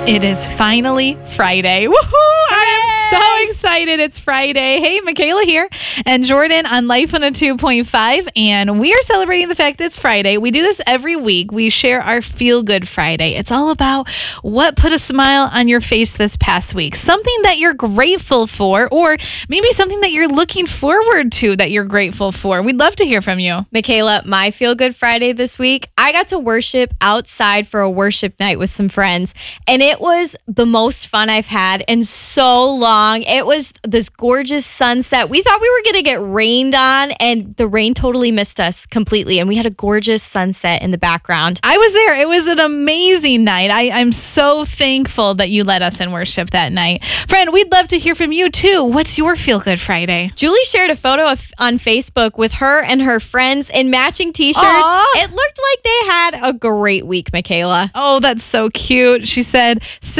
It is finally Friday. Woohoo! I am so excited. It's Friday. Hey, Michaela here and Jordan on Life 102.5. And we are celebrating the fact that it's Friday. We do this every week. We share our Feel Good Friday. It's all about what put a smile on your face this past week. Something that you're grateful for, or maybe something that you're looking forward to that you're grateful for. We'd love to hear from you. Michaela, my Feel Good Friday this week, I got to worship outside for a worship night with some friends. And it was the most fun I've had in so long. It was this gorgeous sunset. We thought we were going to get rained on, and the rain totally missed us completely. And we had a gorgeous sunset in the background. I was there. It was an amazing night. I'm so thankful that you led us in worship that night. Friend, we'd love to hear from you too. What's your Feel Good Friday? Julie shared a photo on Facebook with her and her friends in matching t-shirts. Aww. It looked like they had a great week, Michaela. Oh, that's so cute. She said,